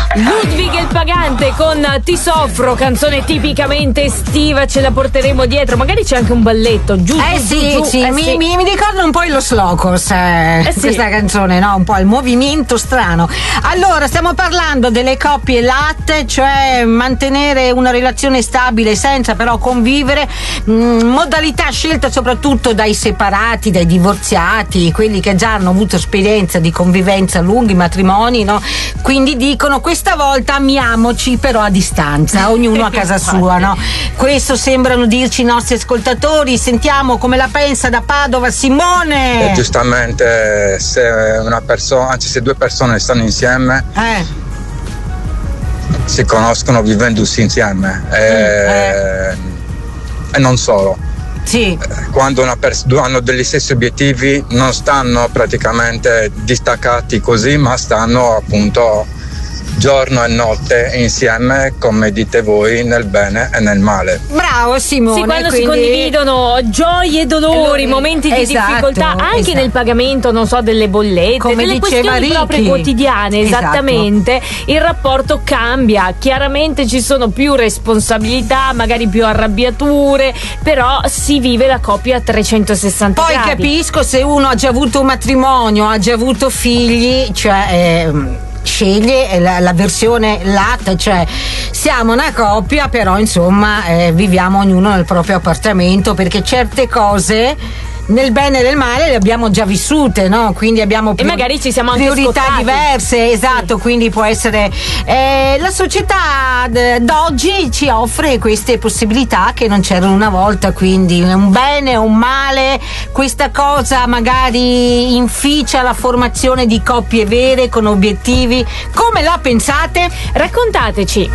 Ludwig il Pagante con Ti soffro, canzone tipicamente estiva, ce la porteremo dietro. Magari c'è anche un balletto, giù. Mi ricorda un po' i Los Locos, questa canzone, no? Un po' il movimento strano. Allora, stiamo parlando delle coppie latte, cioè mantenere una relazione stabile senza però convivere, modalità scelta soprattutto dai separati, dai divorziati, quelli che già hanno avuto esperienza di convivenza, lunghi matrimoni, no? Quindi dicono questa volta amiamoci però a distanza, ognuno a casa sua, no? Questo sembrano dirci i nostri ascoltatori. Sentiamo come la pensa da Padova Simone. Giustamente, se una persona, anzi se due persone stanno insieme, si conoscono vivendosi insieme e non solo. Sì. Quando due hanno degli stessi obiettivi non stanno praticamente distaccati così, ma stanno appunto giorno e notte insieme, come dite voi, nel bene e nel male. Bravo Simone. Sì, quando si condividono gioie e dolori, momenti di difficoltà, anche nel pagamento, non so, delle bollette, come delle diceva questioni Ricky, proprio quotidiane, esattamente, il rapporto cambia. Chiaramente ci sono più responsabilità, magari più arrabbiature, però si vive la coppia a 360 Poi gradi. capisco se uno ha già avuto un matrimonio, ha già avuto figli, cioè sceglie la versione latte, cioè siamo una coppia però insomma viviamo ognuno nel proprio appartamento, perché certe cose nel bene e nel male le abbiamo già vissute, no? Quindi abbiamo e magari ci siamo anche priorità scottati. diverse, esatto, sì. Quindi può essere la società d'oggi ci offre queste possibilità che non c'erano una volta, quindi un bene o un male, questa cosa magari inficia la formazione di coppie vere con obiettivi. Come la pensate? Raccontateci.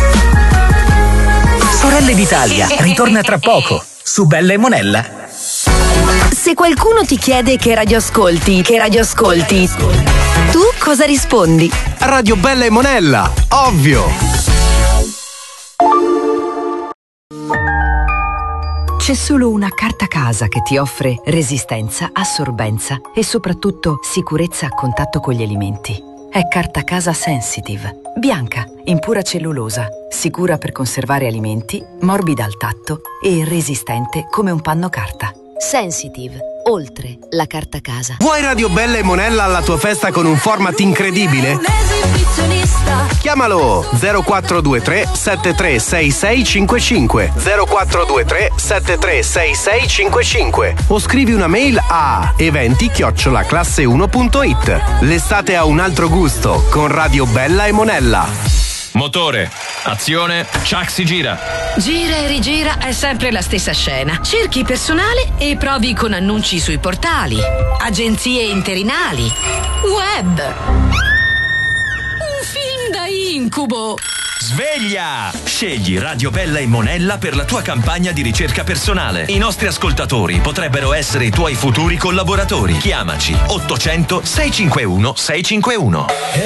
Sorelle d'Italia ritorna tra poco su Bella e Monella. Se qualcuno ti chiede che radio ascolti, tu cosa rispondi? Radio Bella e Monella, ovvio! C'è solo una carta casa che ti offre resistenza, assorbenza e soprattutto sicurezza a contatto con gli alimenti. È Carta Casa Sensitive, bianca, in pura cellulosa, sicura per conservare alimenti, morbida al tatto e resistente come un panno carta. Sensitive, oltre la carta casa. Vuoi Radio Bella e Monella alla tua festa con un format incredibile? Chiamalo 0423 736655 0423 736655 o scrivi una mail a eventi@classe1.it. L'estate ha un altro gusto con Radio Bella e Monella. Motore, azione, Chuck si gira. Gira e rigira è sempre la stessa scena. Cerchi personale e provi con annunci sui portali, agenzie interinali, web. Un film da incubo. Sveglia! Scegli Radio Bella e Monella per la tua campagna di ricerca personale. I nostri ascoltatori potrebbero essere i tuoi futuri collaboratori. Chiamaci 800 651 651.